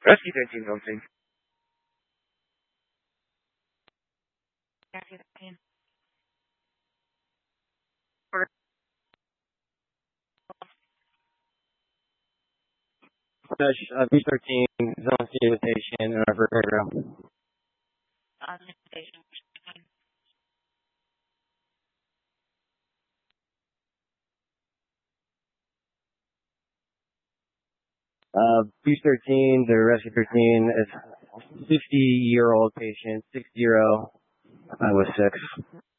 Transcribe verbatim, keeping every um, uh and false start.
Rescue thirteen, something. Rescue thirteen. Uh, B thirteen, zone C invitation, and our program. Uh, invitation. Uh, B thirteen, the Rescue thirteen is fifty-year-old patient, six zero, I was six.